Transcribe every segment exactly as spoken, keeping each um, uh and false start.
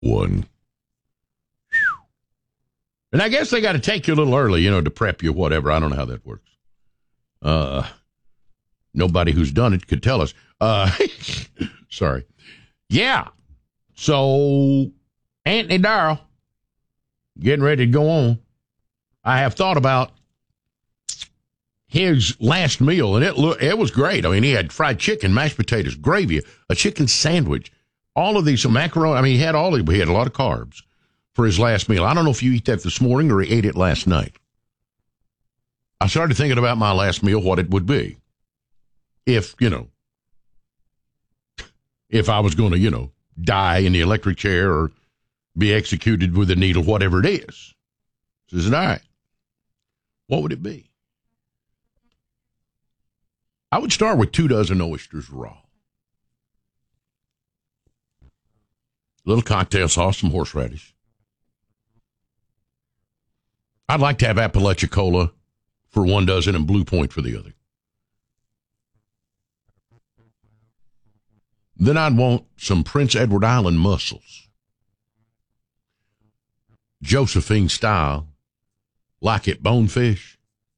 one. And I guess they got to take you a little early, you know, to prep you, whatever. I don't know how that works. Uh, nobody who's done it could tell us. Uh, sorry. Yeah. So, Anthony Darrell, getting ready to go on. I have thought about his last meal, and it look, it was great. I mean, he had fried chicken, mashed potatoes, gravy, a chicken sandwich, all of these, some macaroni. I mean, he had all of, he had a lot of carbs for his last meal. I don't know if you eat that this morning or he ate it last night. I started thinking about my last meal, what it would be. If, you know, if I was going to, you know, die in the electric chair or be executed with a needle, whatever it is. So I said, all right, what would it be? I would start with two dozen oysters raw. A little cocktail sauce, some horseradish. I'd like to have Apalachicola for one dozen and Blue Point for the other. Then I'd want some Prince Edward Island mussels. Josephine style, like it bonefish.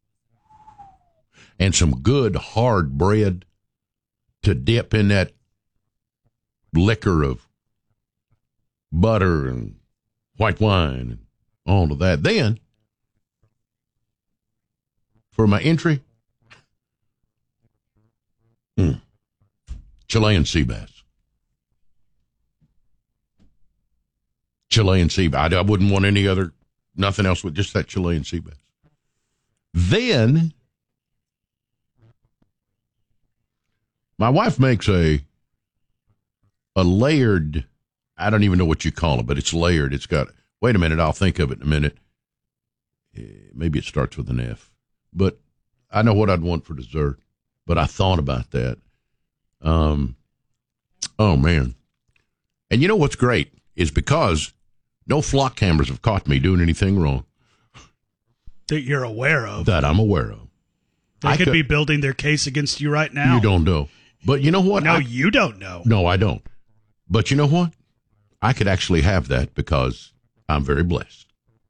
And some good hard bread to dip in that liquor of butter and white wine and all of that. Then, for my entry, mm, Chilean sea bass. Chilean sea bass. I, I wouldn't want any other, nothing else with just that Chilean sea bass. Then, my wife makes a a layered, I don't even know what you call it, but it's layered. It's got, wait a minute, I'll think of it in a minute. Maybe it starts with an F. But I know what I'd want for dessert. But I thought about that. Um, oh, man. And you know what's great is because no flock cameras have caught me doing anything wrong. That you're aware of. That I'm aware of. They I could, could be building their case against you right now. You don't know. But you know what? No, I, you don't know. No, I don't. But you know what? I could actually have that because I'm very blessed.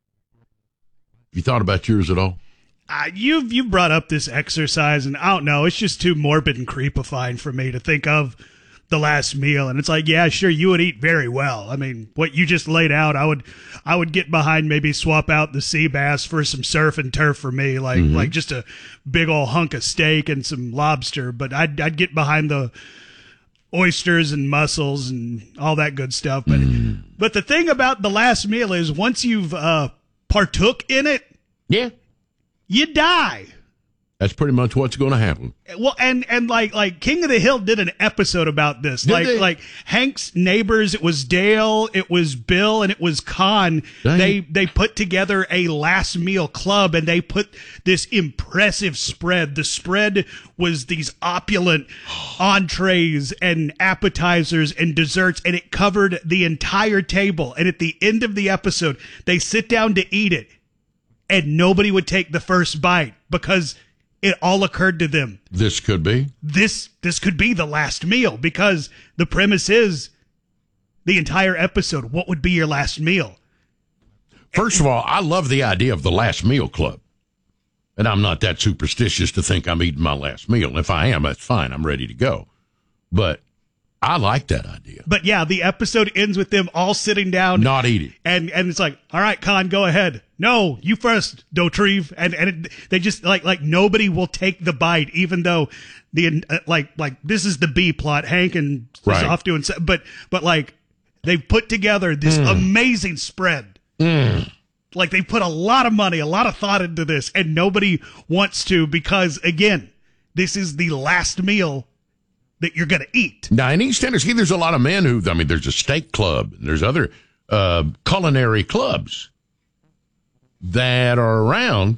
You thought about yours at all? Uh, you've, you brought up this exercise, and I don't know, it's just too morbid and creepifying for me to think of the last meal. And it's like, yeah, sure, you would eat very well. I mean, what you just laid out, I would I would get behind, maybe swap out the sea bass for some surf and turf for me, like mm-hmm. like just a big old hunk of steak and some lobster. But I'd, I'd get behind the oysters and mussels and all that good stuff. But, mm. but the thing about the last meal is once you've uh, partook in it, yeah, you die. That's pretty much what's going to happen. Well, and and like like King of the Hill did an episode about this. Did like they? like Hank's neighbors, it was Dale, it was Bill, and it was Con. Dang. They they put together a last meal club, and they put this impressive spread. The spread was these opulent entrees and appetizers and desserts, and it covered the entire table. And at the end of the episode, they sit down to eat it, and nobody would take the first bite because it all occurred to them. This could be. This this could be the last meal because the premise is the entire episode. What would be your last meal? First of all, I love the idea of the last meal club. And I'm not that superstitious to think I'm eating my last meal. If I am, that's fine. I'm ready to go. But I like that idea. But yeah, the episode ends with them all sitting down. Not eating. And and it's like, all right, Con, go ahead. No, you first, Dotrieve. And and it, they just like like nobody will take the bite, even though the uh, like like this is the B plot. Hank and right. off doing, but but like they've put together this mm. amazing spread. Mm. Like they put a lot of money, a lot of thought into this, and nobody wants to because again, this is the last meal that you're going to eat. Now, in East Tennessee, there's a lot of men who, I mean, there's a steak club, and there's other uh, culinary clubs that are around.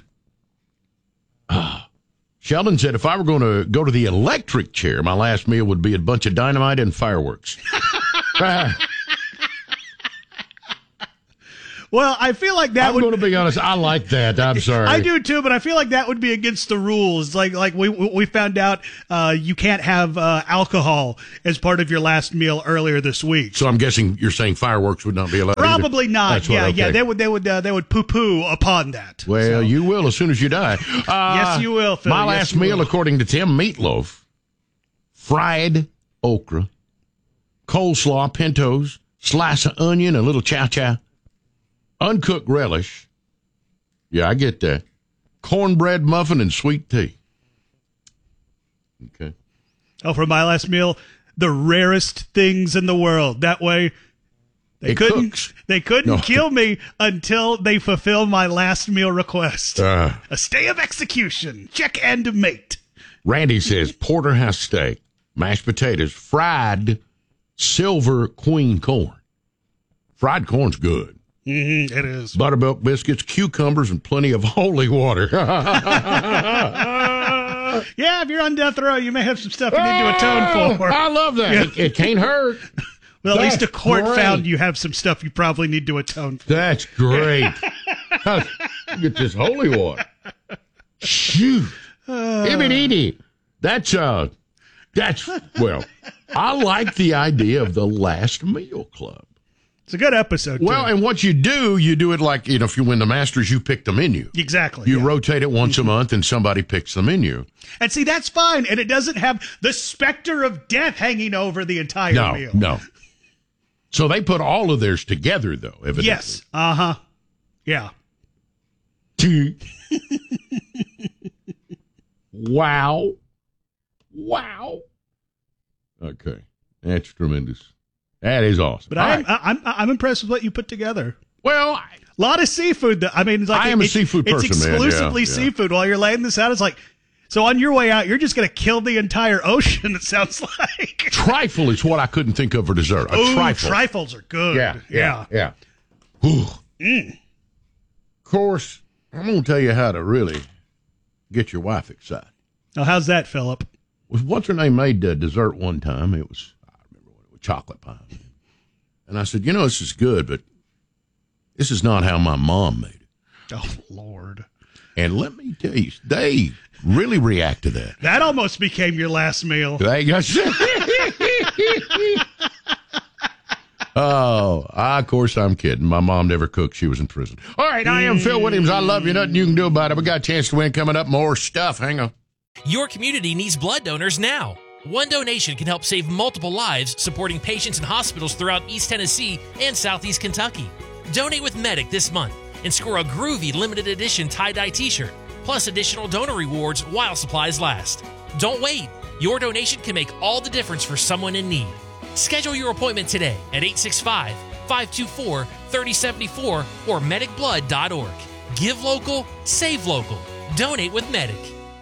Uh, Sheldon said, if I were going to go to the electric chair, my last meal would be a bunch of dynamite and fireworks. Well, I feel like that I'm would. going to be honest. I like that. I'm sorry. I do too, but I feel like that would be against the rules. Like, like we we found out uh, you can't have uh, alcohol as part of your last meal earlier this week. So I'm guessing you're saying fireworks would not be allowed. Probably either? not. That's what, yeah, okay. yeah. They would they would uh, they would poo poo upon that. Well, So, you will as soon as you die. Uh, yes, you will. Phil. My Yes, last you meal, will. according to Tim, meatloaf, fried okra, coleslaw, pintos, slice of onion, a little chow chow, uncooked relish. Yeah, I get that. Cornbread muffin and sweet tea. Okay. Oh, for my last meal, the rarest things in the world. That way, they It couldn't cooks. they couldn't No. kill me until they fulfill my last meal request. Uh, A stay of execution. Check and mate. Randy says porterhouse steak, mashed potatoes, fried silver queen corn. Fried corn's good. Mm-hmm, it is. Buttermilk biscuits, cucumbers, and plenty of holy water. Yeah, if you're on death row, you may have some stuff you need to atone for. I love that. It, it can't hurt. Well, at least a That's court great. found you have some stuff you probably need to atone for. That's great. Get this holy water. Shoot. Ibby dee That's, uh, that's, well, I like the idea of the last meal club. It's a good episode, too. Well, and what you do, you do it like, you know, if you win the Masters, you pick the menu. Exactly. You yeah. rotate it once a month and somebody picks the menu. And see, that's fine. And it doesn't have the specter of death hanging over the entire No, meal. no. So they put all of theirs together, though, evidently. Yes. Uh-huh. Yeah. Wow. Wow. Okay. That's tremendous. That is awesome. But All I'm, right. I'm I'm impressed with what you put together. Well, I- A lot of seafood. That, I mean, it's like I am a it- seafood it's person, man. Yeah, exclusively yeah. seafood. While you're laying this out, it's like, so on your way out, you're just going to kill the entire ocean, it sounds like. trifle is what I couldn't think of for dessert. A Ooh, trifle. trifles are good. Yeah, yeah, yeah. Whew. Mm. Of course, I'm going to tell you how to really get your wife excited. Now, how's that, Philip? Was what's her name made uh, dessert one time? It was, I remember when it was chocolate pie. And I said, you know, this is good, but this is not how my mom made it. Oh, Lord. And let me tell you, they really react to that. That almost became your last meal. They got Oh, I, of course I'm kidding. My mom never cooked. She was in prison. All right, I am Phil Williams. I love you. Nothing you can do about it. We got a chance to win coming up. More stuff. Hang on. Your community needs blood donors now. One donation can help save multiple lives, supporting patients in hospitals throughout East Tennessee and Southeast Kentucky. Donate with Medic this month and score a groovy limited edition tie-dye t-shirt, plus additional donor rewards while supplies last. Don't wait. Your donation can make all the difference for someone in need. Schedule your appointment today at eight six five, five two four, three oh seven four or medic blood dot org. Give local, save local. Donate with Medic.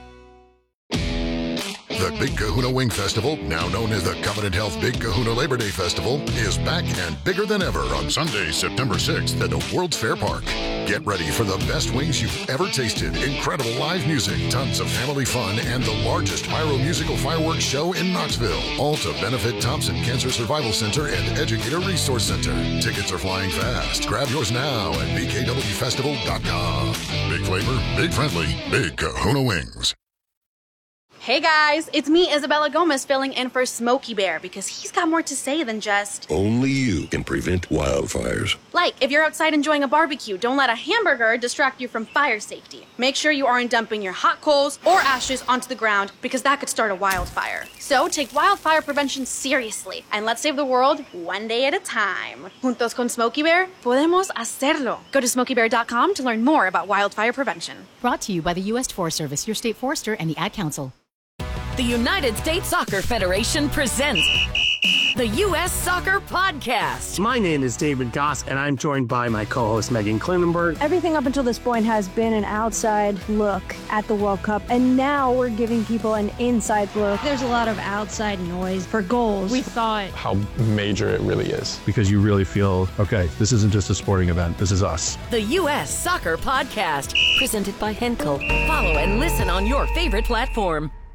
The Big Kahuna Wing Festival, now known as the Covenant Health Big Kahuna Labor Day Festival, is back and bigger than ever on Sunday, September sixth at the World's Fair Park. Get ready for the best wings you've ever tasted, incredible live music, tons of family fun, and the largest pyro-musical fireworks show in Knoxville. All to benefit Thompson Cancer Survival Center and Educator Resource Center. Tickets are flying fast. Grab yours now at b k w festival dot com. Big flavor, big friendly, Big Kahuna Wings. Hey guys, it's me, Isabella Gomez, filling in for Smokey Bear because he's got more to say than just, Only you can prevent wildfires. like, if you're outside enjoying a barbecue, don't let a hamburger distract you from fire safety. Make sure you aren't dumping your hot coals or ashes onto the ground because that could start a wildfire. So take wildfire prevention seriously and let's save the world one day at a time. Juntos con Smokey Bear, podemos hacerlo. Go to smokey bear dot com to learn more about wildfire prevention. Brought to you by the U S Forest Service, your state forester, and the Ad Council. The United States Soccer Federation presents the U S Soccer Podcast. My name is David Goss, and I'm joined by my co-host Megan Klinenberg. Everything up until this point has been an outside look at the World Cup, and now we're giving people an inside look. There's a lot of outside noise for goals. We thought how major it really is. Because you really feel, okay, this isn't just a sporting event, this is us. The U S Soccer Podcast, presented by Henkel. Follow and listen on your favorite platform.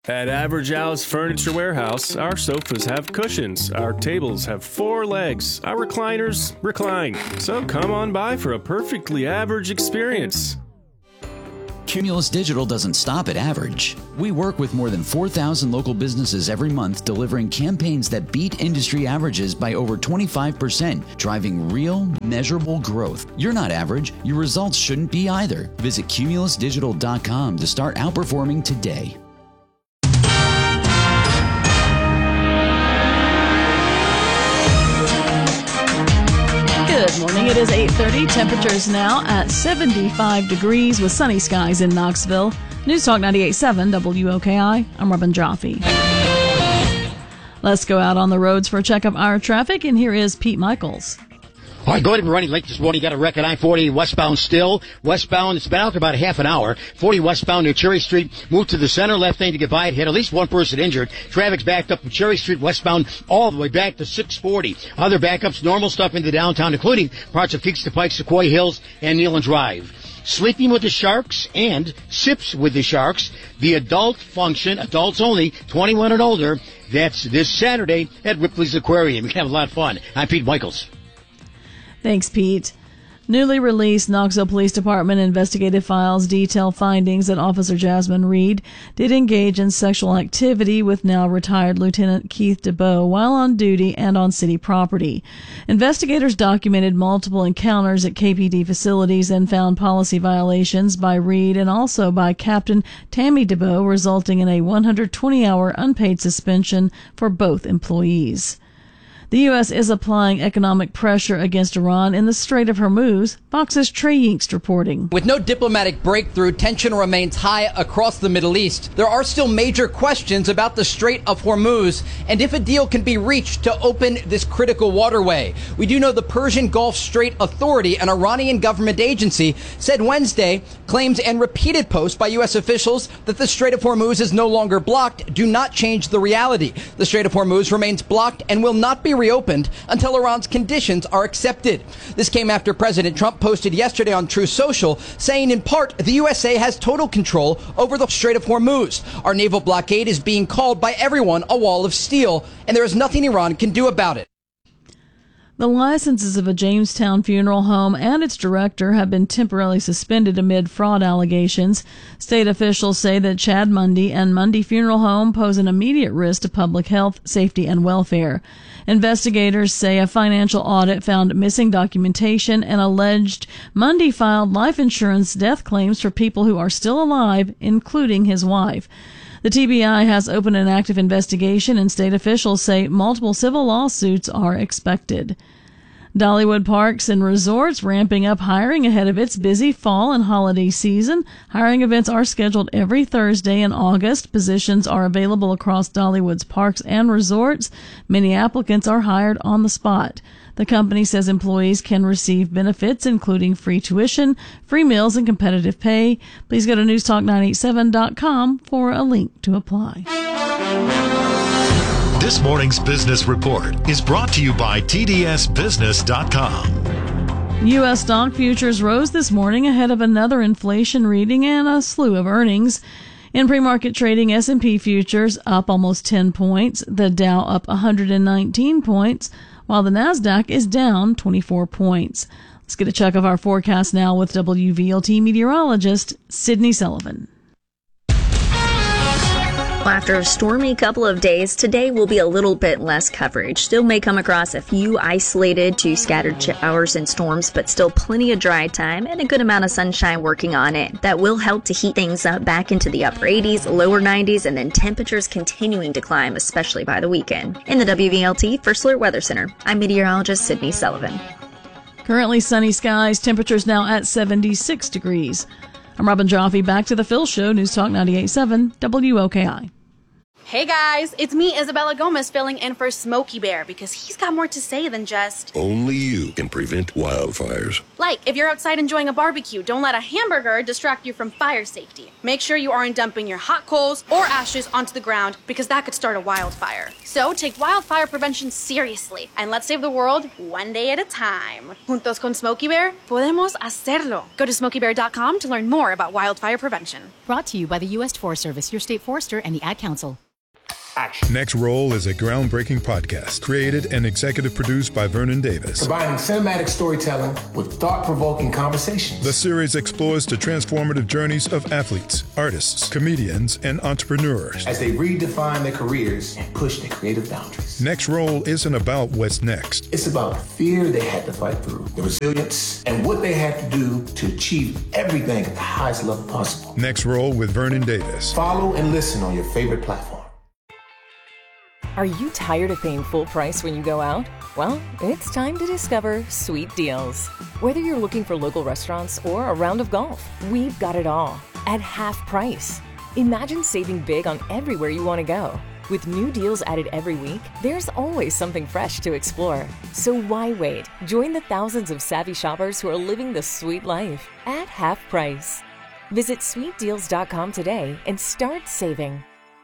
At Average Al's Furniture Warehouse, our sofas have cushions, our tables have four legs, our recliners recline. So come on by for a perfectly average experience. Cumulus Digital doesn't stop at average. We work with more than four thousand local businesses every month, delivering campaigns that beat industry averages by over twenty-five percent, driving real, measurable growth. You're not average. Your results shouldn't be either. Visit cumulus digital dot com to start outperforming today. Good morning. It is eight thirty. Temperatures now at seventy-five degrees with sunny skies in Knoxville. News Talk ninety-eight point seven W O K I. I'm Robin Jaffe. Let's go out on the roads for a check of our traffic, and here is Pete Michaels. All right, go ahead and running late this morning. You got a wreck at I forty westbound still. Westbound, it's been out for about half an hour. forty westbound near Cherry Street. Moved to the center left lane to get by. It hit at least one person injured. Traffic's backed up from Cherry Street westbound all the way back to six forty. Other backups, normal stuff into downtown, including parts of Keeks to Pike, Sequoia Hills, and Neyland Drive. Sleeping with the Sharks and Sips with the Sharks. The adult function, adults only, twenty-one and older. That's this Saturday at Ripley's Aquarium. You can have a lot of fun. I'm Pete Michaels. Thanks, Pete. Newly released Knoxville Police Department investigative files detail findings that Officer Jasmine Reed did engage in sexual activity with now retired Lieutenant Keith DeBow while on duty and on city property. Investigators documented multiple encounters at K P D facilities and found policy violations by Reed and also by Captain Tammy DeBow, resulting in a one hundred twenty hour unpaid suspension for both employees. The U S is applying economic pressure against Iran in the Strait of Hormuz. Fox's Trey Yingst reporting. With no diplomatic breakthrough, tension remains high across the Middle East. There are still major questions about the Strait of Hormuz and if a deal can be reached to open this critical waterway. We do know the Persian Gulf Strait Authority, an Iranian government agency, said Wednesday claims and repeated posts by U S officials that the Strait of Hormuz is no longer blocked do not change the reality. The Strait of Hormuz remains blocked and will not be reopened until Iran's conditions are accepted. This came after President Trump posted yesterday on Truth Social saying in part the U S A has total control over the Strait of Hormuz. Our naval blockade is being called by everyone a wall of steel, and there is nothing Iran can do about it. The licenses of a Jamestown funeral home and its director have been temporarily suspended amid fraud allegations. State officials say that Chad Mundy and Mundy Funeral Home pose an immediate risk to public health, safety, and welfare. Investigators say a financial audit found missing documentation and alleged Mundy filed life insurance death claims for people who are still alive, including his wife. The T B I has opened an active investigation, and state officials say multiple civil lawsuits are expected. Dollywood Parks and Resorts ramping up hiring ahead of its busy fall and holiday season. Hiring events are scheduled every Thursday in August. Positions are available across Dollywood's parks and resorts. Many applicants are hired on the spot. The company says employees can receive benefits, including free tuition, free meals, and competitive pay. Please go to news talk nine eight seven dot com for a link to apply. This morning's business report is brought to you by T D S business dot com. U S stock futures rose this morning ahead of another inflation reading and a slew of earnings. In pre-market trading, S and P futures up almost ten points, the Dow up one hundred nineteen points, while the NASDAQ is down twenty-four points. Let's get a check of our forecast now with W V L T meteorologist Sydney Sullivan. After a stormy couple of days, today will be a little bit less coverage. Still may come across a few isolated to scattered showers and storms, but still plenty of dry time and a good amount of sunshine working on it. That will help to heat things up back into the upper eighties, lower nineties, and then temperatures continuing to climb, especially by the weekend. In the W V L T First Alert Weather Center, I'm meteorologist Sydney Sullivan. Currently sunny skies, temperatures now at seventy-six degrees. I'm Robin Jaffe. Back to the Phil Show, News Talk ninety-eight point seven W O K I. Hey guys, it's me, Isabella Gomez, filling in for Smokey Bear because he's got more to say than just... Only you can prevent wildfires. Like, if you're outside enjoying a barbecue, don't let a hamburger distract you from fire safety. Make sure you aren't dumping your hot coals or ashes onto the ground because that could start a wildfire. So take wildfire prevention seriously and let's save the world one day at a time. Juntos con Smokey Bear, podemos hacerlo. Go to smokey bear dot com to learn more about wildfire prevention. Brought to you by the U S Forest Service, your state forester, and the Ad Council. Next Roll is a groundbreaking podcast created and executive produced by Vernon Davis. Combining cinematic storytelling with thought-provoking conversations. The series explores the transformative journeys of athletes, artists, comedians, and entrepreneurs as they redefine their careers and push their creative boundaries. Next Roll isn't about what's next. It's about the fear they had to fight through, the resilience, and what they had to do to achieve everything at the highest level possible. Next Roll with Vernon Davis. Follow and listen on your favorite platform. Are you tired of paying full price when you go out? Well, it's time to discover Sweet Deals. Whether you're looking for local restaurants or a round of golf, we've got it all at half price. Imagine saving big on everywhere you want to go. With new deals added every week, there's always something fresh to explore. So why wait? Join the thousands of savvy shoppers who are living the sweet life at half price. Visit sweet deals dot com today and start saving.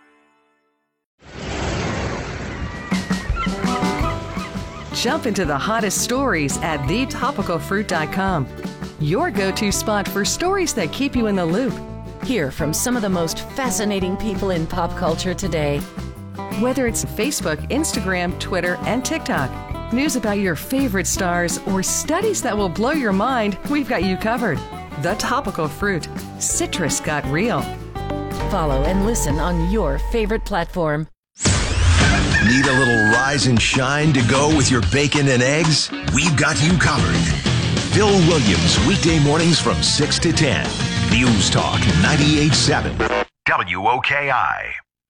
Jump into the hottest stories at the topical fruit dot com. Your go-to spot for stories that keep you in the loop. Hear from some of the most fascinating people in pop culture today. Whether it's Facebook, Instagram, Twitter, and TikTok, news about your favorite stars, or studies that will blow your mind, we've got you covered. The Topical Fruit. Citrus got real. Follow and listen on your favorite platform. Need a little rise and shine to go with your bacon and eggs? We've got you covered. Phil Williams, weekday mornings from six to ten. News Talk ninety-eight point seven. W O K I.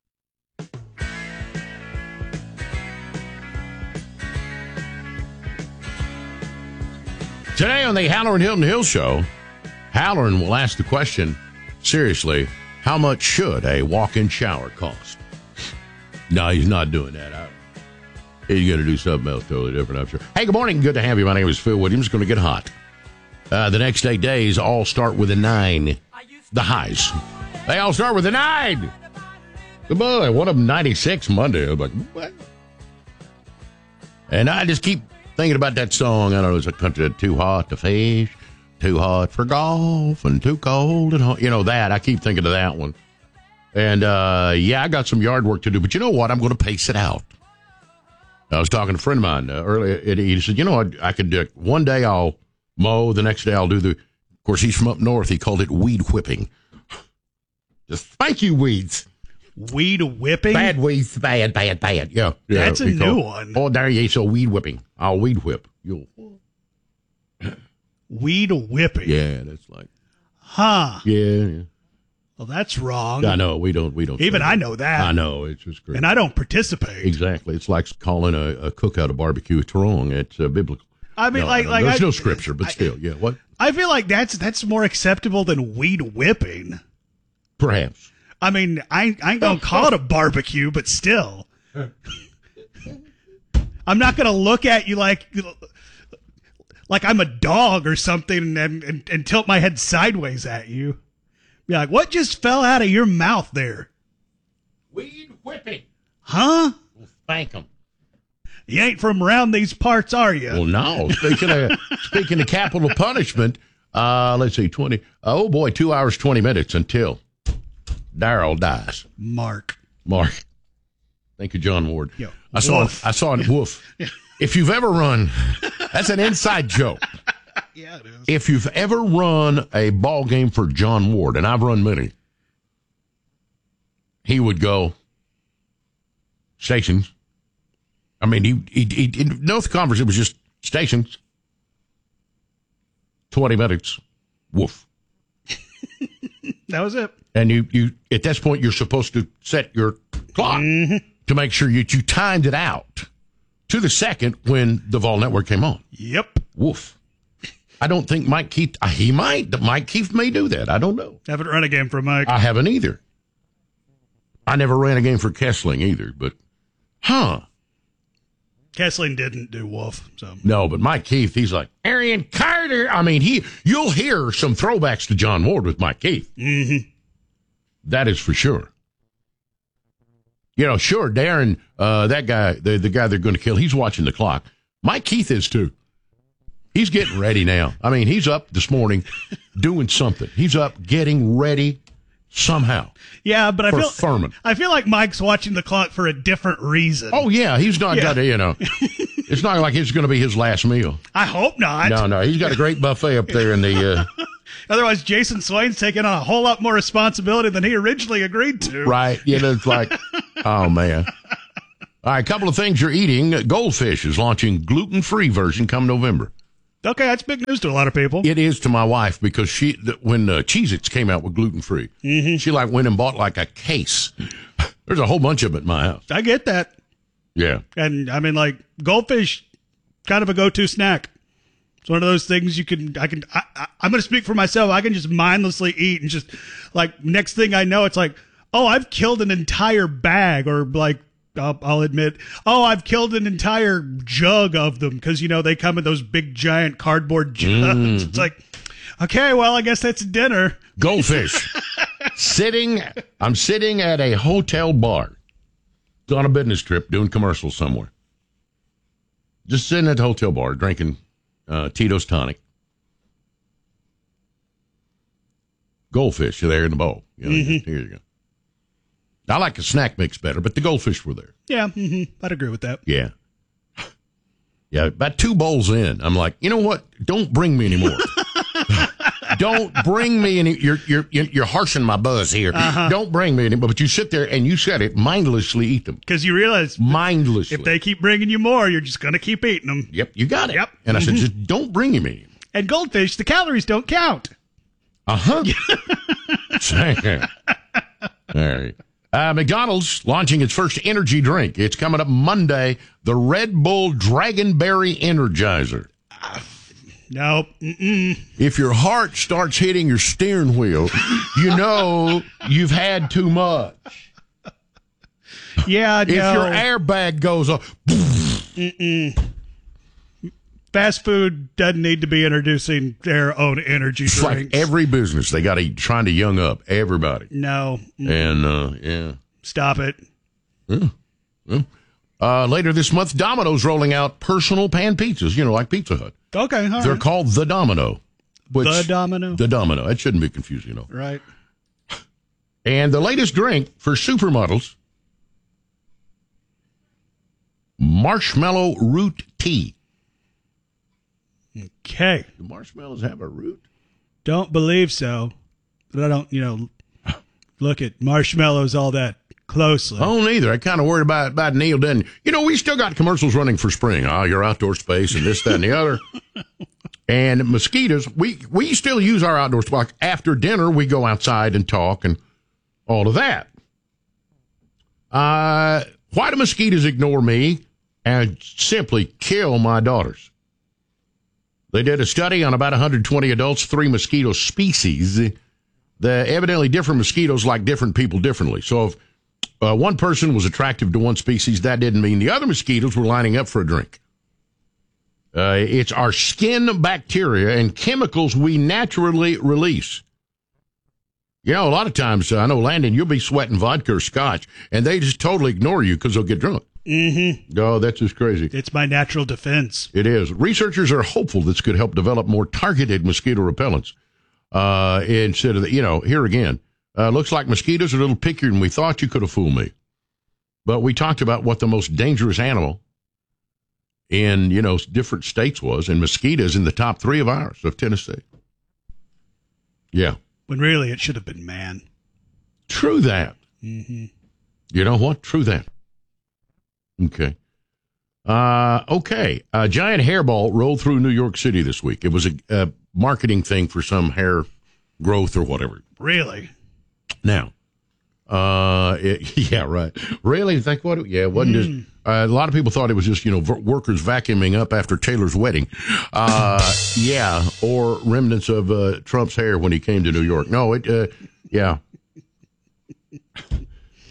Today on the Halloran Hilton Hill Show, Halloran will ask the question, seriously, how much should a walk-in shower cost? No, he's not doing that. I, he's going to do something else totally different, I'm sure. Hey, good morning. Good to have you. My name is Phil Williams. It's going to get hot. Uh, the next eight days all start with a nine. The highs. They all start with a nine. Good boy. One of them ninety-six Monday. I'm like, what? And I just keep thinking about that song. I don't know, it's a country too hot to fish, too hot for golf, and too cold and hot. You know that. I keep thinking of that one. And, uh, yeah, I got some yard work to do, but you know what? I'm going to pace it out. I was talking to a friend of mine uh, earlier. He said, you know what? I could do it. One day I'll mow. The next day I'll do the, of course, he's from up north. He called it weed whipping. Just thank you, weeds. Weed whipping? Bad weeds, bad, bad, bad. Yeah. yeah That's a new called, one. Oh, there you go. So weed whipping. I'll weed whip. You'll. Weed whipping? Yeah, that's like. Huh. Yeah, yeah. Well, that's wrong. I know. We don't. We don't. Even I know that. I know. It's just great. And I don't participate. Exactly. It's like calling a, a cookout a barbecue. It's wrong. It's uh, biblical. I mean, no, like, no, like there's I, no scripture, but I, still, yeah. What? I feel like that's that's more acceptable than weed whipping. Perhaps. I mean, I, I ain't gonna call it a barbecue, but still, I'm not gonna look at you like like I'm a dog or something and and, and tilt my head sideways at you. Be like, what just fell out of your mouth there? Weed whipping. Huh? Well, thank them. You ain't from around these parts, are you? Well, no. Speaking of speaking of capital punishment, uh, let's see, twenty. Oh boy, two hours twenty minutes until Daryl dies. Mark. Mark. Thank you, John Ward. Yo, I saw. An, I saw it. Woof. If you've ever run, that's an inside joke. Yeah, it is. If you've ever run a ball game for John Ward, and I've run many, he would go stations. I mean, he he, he, he no conference. It was just stations. Twenty minutes. Woof. That was it. And you, you at this point, you're supposed to set your clock mm-hmm. to make sure you you timed it out to the second when the Vol Network came on. Yep. Woof. I don't think Mike Keith, he might, Mike Keith may do that. I don't know. Haven't run a game for Mike. I haven't either. I never ran a game for Kessling either, but, huh. Kessling didn't do Wolf, so. No, but Mike Keith, he's like, Arian Carter. I mean, he you'll hear some throwbacks to John Ward with Mike Keith. Mm-hmm. That is for sure. You know, sure, Darren, uh, that guy, the, the guy they're going to kill, he's watching the clock. Mike Keith is too. He's getting ready now. I mean, he's up this morning doing something. He's up getting ready somehow. Yeah, but I for feel Furman. I feel like Mike's watching the clock for a different reason. Oh, yeah, he's not Yeah. got to, you know, it's not like it's going to be his last meal. I hope not. No, no, he's got a great buffet up there in the... Uh, Otherwise, Jason Swain's taking on a whole lot more responsibility than he originally agreed to. Right. You know, it's like, oh, man. All right, a couple of things you're eating. Goldfish is launching gluten-free version come November. Okay, that's big news to a lot of people. It is to my wife because she, th- when uh, Cheez-Its came out with gluten-free, mm-hmm. she like went and bought like a case. There's a whole bunch of it in my house. I get that. Yeah. And, I mean, like, goldfish, kind of a go-to snack. It's one of those things you can, I can, I, I, I'm going to speak for myself. I can just mindlessly eat and just, like, next thing I know, it's like, oh, I've killed an entire bag or, like, I'll, I'll admit, oh, I've killed an entire jug of them because, you know, they come in those big, giant cardboard jugs. Mm-hmm. It's like, okay, well, I guess that's dinner. Goldfish. sitting, I'm sitting at a hotel bar. On a business trip doing commercials somewhere. Just sitting at the hotel bar drinking uh, Tito's tonic. Goldfish are there in the bowl. You know, Mm-hmm. Here you go. I like the snack mix better, but the goldfish were there. Yeah, mm-hmm. I'd agree with that. Yeah. Yeah, about two bowls in, I'm like, you know what? Don't bring me anymore. Don't bring me any. You're you're you're harshing my buzz here. Uh-huh. Don't bring me any. But you sit there and you said it mindlessly eat them because you realize mindlessly. If they keep bringing you more, you're just going to keep eating them. Yep, you got it. Yep. And I said, Mhm. just don't bring me any. And goldfish, the calories don't count. Uh huh. All right. Uh, McDonald's launching its first energy drink. It's coming up Monday. The Red Bull Dragonberry Energizer. Nope. Mm-mm. If your heart starts hitting your steering wheel, you know you've had too much. Yeah, If no. your airbag goes off. Mm-mm. Fast food doesn't need to be introducing their own energy It's drinks. like every business. They got to trying to young up everybody. No. Mm-mm. And, uh, yeah. Stop it. Yeah. Yeah. Uh, later this month, Domino's rolling out personal pan pizzas, you know, like Pizza Hut. Okay, all They're right. called the Domino. Which, The Domino? The Domino. That shouldn't be confusing, you know. Right. And the latest drink for supermodels, marshmallow root tea. Okay. Do marshmallows have a root? Don't believe so. But I don't, you know, look at marshmallows all that closely. I don't either. I kind of worried about, about Neil didn't. You know, we still got commercials running for spring. Oh, your outdoor space and this, that, and the other. And mosquitoes, we, we still use our outdoor space. After dinner, we go outside and talk and all of that. Uh, why do mosquitoes ignore me and simply kill my daughters? They did a study on about one hundred twenty adults, three mosquito species. The evidently different mosquitoes like different people differently. So if uh, one person was attractive to one species, that didn't mean the other mosquitoes were lining up for a drink. Uh, it's our skin bacteria and chemicals we naturally release. You know, a lot of times, uh, I know, Landon, you'll be sweating vodka or scotch, and they just totally ignore you because they'll get drunk. Mm-hmm. Oh, that's just crazy. It's my natural defense. It is. Researchers are hopeful this could help develop more targeted mosquito repellents. Uh, instead of, the, you know, here again, uh, looks like mosquitoes are a little pickier than we thought. You could have fooled me. But we talked about what the most dangerous animal in, you know, different states was, and mosquitoes in the top three of ours, of Tennessee. Yeah. When really it should have been man. True that. Mm-hmm. You know what? True that. Okay. Uh, okay. A giant hairball rolled through New York City this week. It was a, a marketing thing for some hair growth or whatever. Really? Now, uh, it, yeah, right. Really? Think what? It, yeah, it wasn't Mm. just. Uh, a lot of people thought it was just, you know, v- workers vacuuming up after Taylor's wedding. Uh, yeah, or remnants of uh, Trump's hair when he came to New York. No, it. Uh, yeah.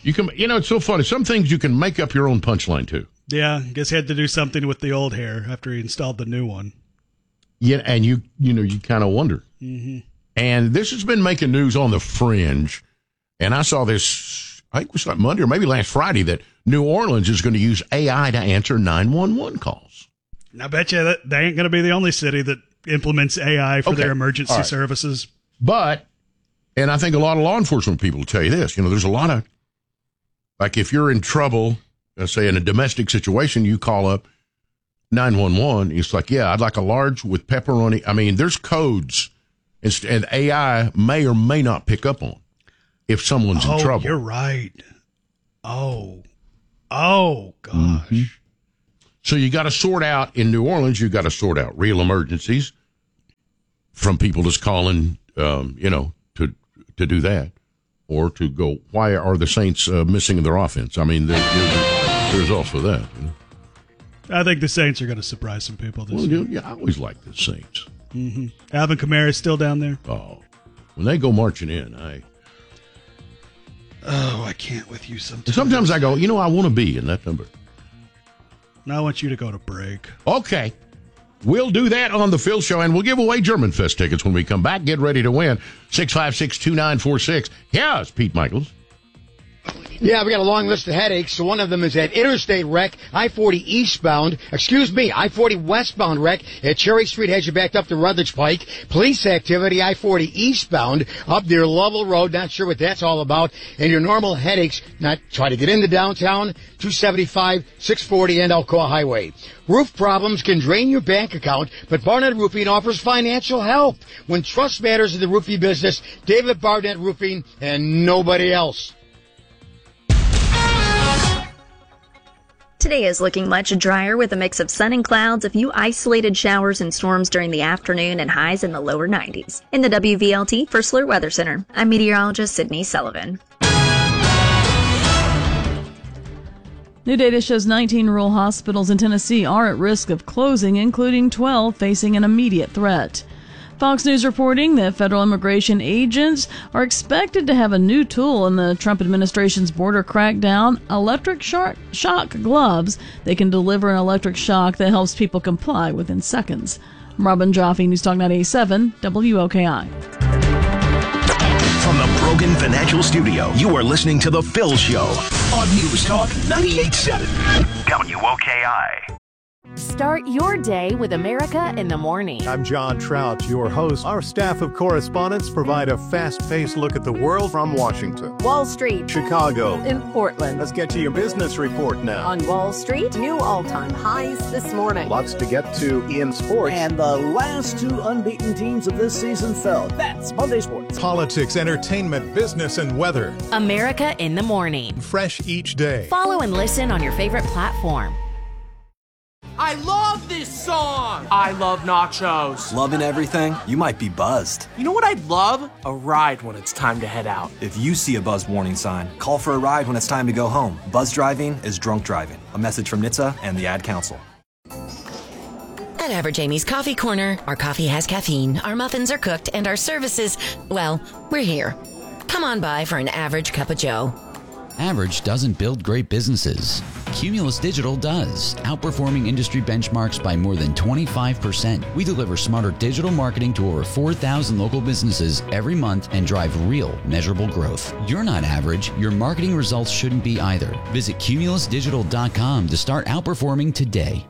You can, you know, it's so funny. Some things you can make up your own punchline to. Yeah, I guess he had to do something with the old hair after he installed the new one. Yeah, and you, you know, you kind of wonder. Mm-hmm. And this has been making news on the fringe. And I saw this, I think it was like Monday or maybe last Friday, that New Orleans is going to use A I to answer nine one one calls. And I bet you that they ain't going to be the only city that implements A I for Okay. their emergency Right. services. But, and I think a lot of law enforcement people will tell you this, you know, there's a lot of, like if you're in trouble, let's say in a domestic situation, you call up nine one one. It's like, yeah, I'd like a large with pepperoni. I mean, there's codes and, and A I may or may not pick up on if someone's oh, in trouble. You're right. Oh, oh gosh. Mm-hmm. So you got to sort out in New Orleans. You got to sort out real emergencies from people just calling, um, you know, to to do that, or to go, why are the Saints uh, missing their offense? I mean, there, there's, there's also that. You know? I think the Saints are going to surprise some people this Well, year. yeah, I always like the Saints. Mm-hmm. Alvin Kamara's still down there. Oh, when they go marching in, I. Oh, I can't with you sometimes. Sometimes I go, you know, I want to be in that number. Now I want you to go to break. Okay. We'll do that on the Phil Show, and we'll give away German Fest tickets when we come back. Get ready to win. six five six, two nine four six. Here's Pete Michaels. Yeah, we got a long list of headaches. So one of them is that interstate wreck, I forty eastbound, excuse me, I forty westbound wreck at Cherry Street has you backed up to Rutledge Pike. Police activity, I forty eastbound up near Lovell Road. Not sure what that's all about. And your normal headaches, not try to get into downtown, two seventy-five, six forty, and Alcoa Highway. Roof problems can drain your bank account, but Barnett Roofing offers financial help. When trust matters in the roofing business, David Barnett Roofing and nobody else. Today is looking much drier with a mix of sun and clouds, a few isolated showers and storms during the afternoon, and highs in the lower nineties. In the W V L T First Alert Weather Center, I'm meteorologist Sydney Sullivan. New data shows nineteen rural hospitals in Tennessee are at risk of closing, including twelve facing an immediate threat. Fox News reporting that federal immigration agents are expected to have a new tool in the Trump administration's border crackdown, electric shock, shock gloves. They can deliver an electric shock that helps people comply within seconds. I'm Robin Jaffe, News Talk ninety-eight point seven, W O K I. From the Brogan Financial Studio, you are listening to The Phil Show on News Talk ninety-eight point seven, W O K I. Start your day with America in the Morning. I'm John Trout, your host. Our staff of correspondents provide a fast-paced look at the world from Washington, Wall Street, Chicago, in Portland. Let's get to your business report now. On Wall Street, new all-time highs this morning. Lots to get to in sports. And the last two unbeaten teams of this season fell. That's Monday Sports. Politics, entertainment, business, and weather. America in the Morning. Fresh each day. Follow and listen on your favorite platform. I love this song! I love nachos. Loving everything? You might be buzzed. You know what I'd love? A ride when it's time to head out. If you see a buzz warning sign, call for a ride when it's time to go home. Buzz driving is drunk driving. A message from N H T S A and the Ad Council. At Average Amy's Coffee Corner, our coffee has caffeine, our muffins are cooked, and our services, well, we're here. Come on by for an average cup of joe. Average doesn't build great businesses. Cumulus Digital does, outperforming industry benchmarks by more than twenty-five percent. We deliver smarter digital marketing to over four thousand local businesses every month and drive real, measurable growth. You're not average. Your marketing results shouldn't be either. Visit cumulus digital dot com to start outperforming today.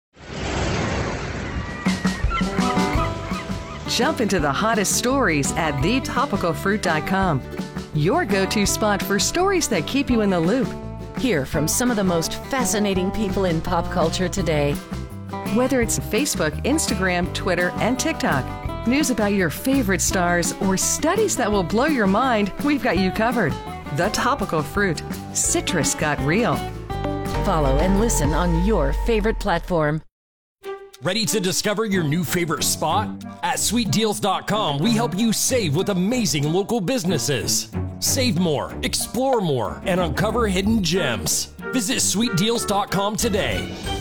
Jump into the hottest stories at the topical fruit dot com. Your go-to spot for stories that keep you in the loop. Hear from some of the most fascinating people in pop culture today. Whether it's Facebook, Instagram, Twitter, and TikTok, news about your favorite stars, or studies that will blow your mind, we've got you covered. The Topical Fruit. Citrus got real. Follow and listen on your favorite platform. Ready to discover your new favorite spot? At sweet deals dot com, we help you save with amazing local businesses. Save more, explore more, and uncover hidden gems. Visit sweet deals dot com today.